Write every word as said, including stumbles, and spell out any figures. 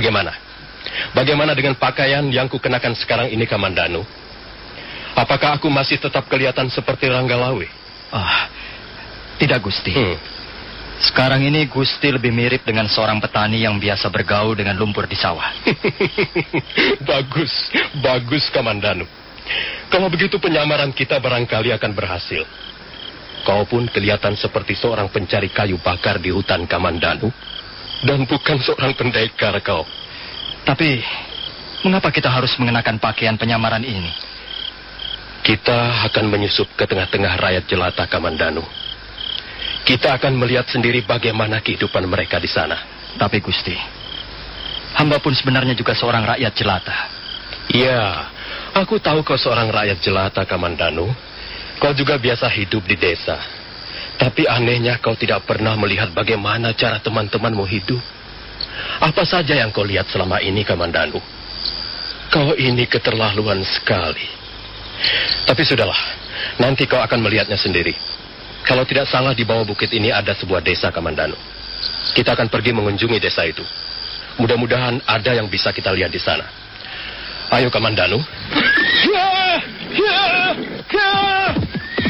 Bagaimana? Bagaimana dengan pakaian yang kukenakan sekarang ini, Kamandanu? Apakah aku masih tetap kelihatan seperti Ranggalawe? Ah, tidak, Gusti. Hmm. Sekarang ini Gusti lebih mirip dengan seorang petani yang biasa bergaul dengan lumpur di sawah. Bagus, bagus, Kamandanu. Kalau begitu penyamaran kita barangkali akan berhasil. Kau pun kelihatan seperti seorang pencari kayu bakar di hutan, Kamandanu. Dan bukan seorang pendekar kau. Tapi, mengapa kita harus mengenakan pakaian penyamaran ini? Kita akan menyusup ke tengah-tengah rakyat jelata, Kamandanu. Kita akan melihat sendiri bagaimana kehidupan mereka di sana. Tapi Gusti, hamba pun sebenarnya juga seorang rakyat jelata. Iya, aku tahu kau seorang rakyat jelata, Kamandanu. Kau juga biasa hidup di desa. Tapi anehnya kau tidak pernah melihat bagaimana cara teman-temanmu hidup. Apa saja yang kau lihat selama ini, Kamandanu? Kau ini keterlaluan sekali. Tapi sudahlah, nanti kau akan melihatnya sendiri. Kalau tidak salah di bawah bukit ini ada sebuah desa, Kamandanu. Kita akan pergi mengunjungi desa itu. Mudah-mudahan ada yang bisa kita lihat di sana. Ayo, Kamandanu. Ya, ya, ya.